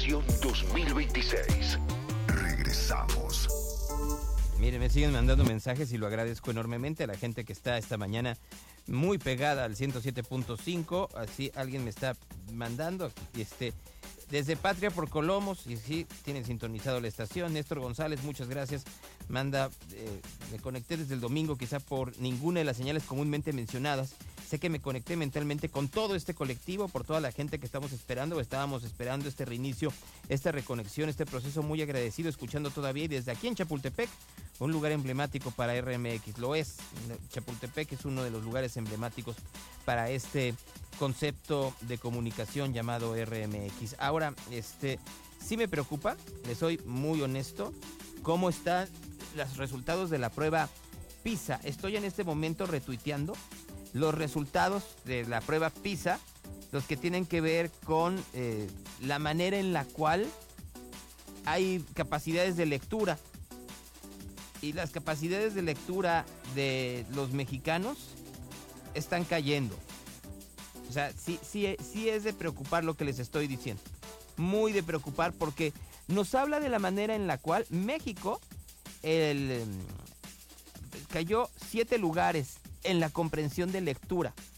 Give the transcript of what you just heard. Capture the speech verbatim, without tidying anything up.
Comunicación dos mil veintiséis. Regresamos. Miren, me siguen mandando mensajes y lo agradezco enormemente a la gente que está esta mañana muy pegada al ciento siete punto cinco. Así alguien me está mandando este desde Patria por Colomos, y sí, tienen sintonizado la estación. Néstor González, muchas gracias. Manda, eh, me conecté desde el domingo, quizá por ninguna de las señales comúnmente mencionadas. Sé que me conecté mentalmente con todo este colectivo, por toda la gente que estamos esperando, o estábamos esperando este reinicio, esta reconexión, este proceso. Muy agradecido, escuchando todavía, y desde aquí en Chapultepec, un lugar emblemático para R M X, lo es. Chapultepec es uno de los lugares emblemáticos para este concepto de comunicación llamado R M X. Ahora, este, sí me preocupa, les soy muy honesto, cómo están los resultados de la prueba PISA. Estoy en este momento retuiteando los resultados de la prueba PISA, los que tienen que ver con eh, la manera en la cual hay capacidades de lectura. Y las capacidades de lectura de los mexicanos están cayendo. O sea, sí, sí, sí es de preocupar lo que les estoy diciendo. Muy de preocupar, porque nos habla de la manera en la cual México el, cayó siete lugares en la comprensión de lectura.